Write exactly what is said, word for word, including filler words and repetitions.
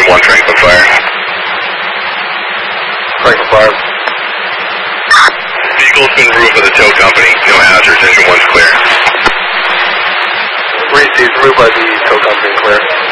one, Franklin Fire. Franklin Fire. Vehicle's been roof of the tow company. No hazards. Engine one's clear. Received, moved by the tow company, clear.